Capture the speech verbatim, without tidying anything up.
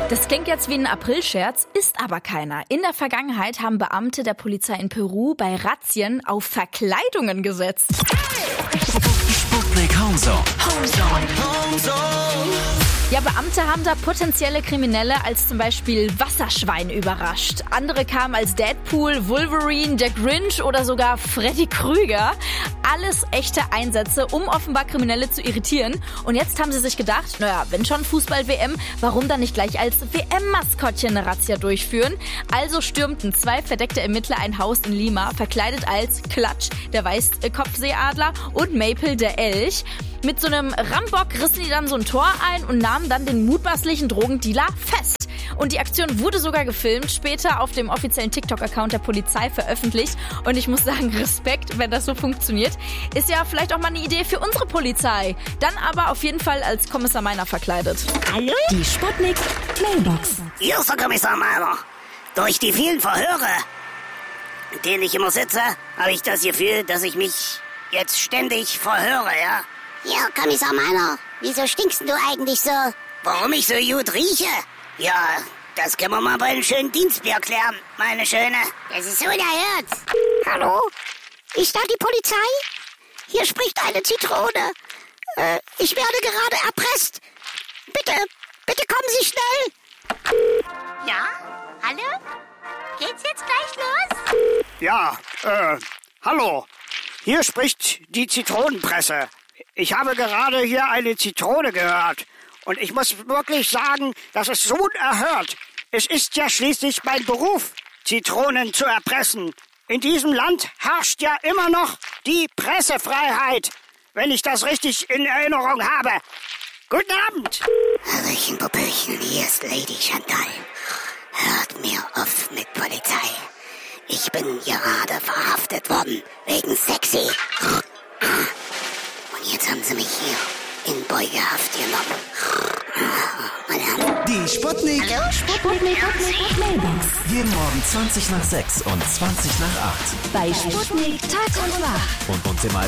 Das klingt jetzt wie ein Aprilscherz, ist aber keiner. In der Vergangenheit haben Beamte der Polizei in Peru bei Razzien auf Verkleidungen gesetzt. Sputnik Homezone. Homezone. Homezone. Ja, Beamte haben da potenzielle Kriminelle als zum Beispiel Wasserschwein überrascht. Andere kamen als Deadpool, Wolverine, der Grinch oder sogar Freddy Krüger. Alles echte Einsätze, um offenbar Kriminelle zu irritieren. Und jetzt haben sie sich gedacht, naja, wenn schon Fußball-W M, warum dann nicht gleich als W M-Maskottchen eine Razzia durchführen? Also stürmten zwei verdeckte Ermittler ein Haus in Lima, verkleidet als Klatsch, der Weißkopfseeadler, und Maple, der Elch. Mit so einem Rambock rissen die dann so ein Tor ein und nahmen dann den mutmaßlichen Drogendealer fest. Und die Aktion wurde sogar gefilmt, später auf dem offiziellen TikTok-Account der Polizei veröffentlicht. Und ich muss sagen, Respekt, wenn das so funktioniert. Ist ja vielleicht auch mal eine Idee für unsere Polizei. Dann aber auf jeden Fall als Kommissar Meiner verkleidet. Hallo? Die Sputnik Mailbox. Hier ist der Kommissar Meiner. Durch die vielen Verhöre, in denen ich immer sitze, habe ich das Gefühl, dass ich mich jetzt ständig verhöre, ja? Ja, Kommissar Meiner, wieso stinkst du eigentlich so? Warum ich so gut rieche? Ja, das können wir mal bei einem schönen Dienstbier klären, meine Schöne. Das ist unerhört. Hallo? Ist da die Polizei? Hier spricht eine Zitrone. Äh, ich werde gerade erpresst. Bitte, bitte kommen Sie schnell. Ja? Hallo? Geht's jetzt gleich los? Ja, äh, hallo. Hier spricht die Zitronenpresse. Ich habe gerade hier eine Zitrone gehört. Und ich muss wirklich sagen, das ist so unerhört. Es ist ja schließlich mein Beruf, Zitronen zu erpressen. In diesem Land herrscht ja immer noch die Pressefreiheit, wenn ich das richtig in Erinnerung habe. Guten Abend. Hallöchen, Popöchen, hier ist Lady Chantal. Hört mir auf mit Polizei. Ich bin gerade verhaftet worden, wegen sexy. Und jetzt haben sie mich hier in Beugehaft genommen. Meine Herren. Die Sputnik. Hallo? Sputnik Mailbox. Jeden Morgen zwanzig nach sechs und zwanzig nach acht. Bei Sputnik Tag und Wach. Und uns immer